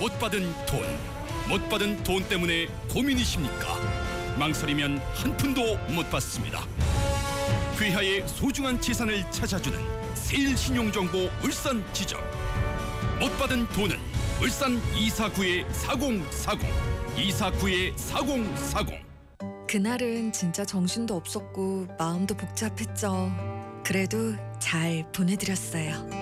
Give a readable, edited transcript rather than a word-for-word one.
못 받은 돈 때문에 고민이십니까? 망설이면 한 푼도 못 받습니다. 귀하의 소중한 재산을 찾아주는 세일신용정보 울산지점. 못 받은 돈은 울산 249-4040 249-4040. 그날은 진짜 정신도 없었고 마음도 복잡했죠. 그래도 잘 보내드렸어요.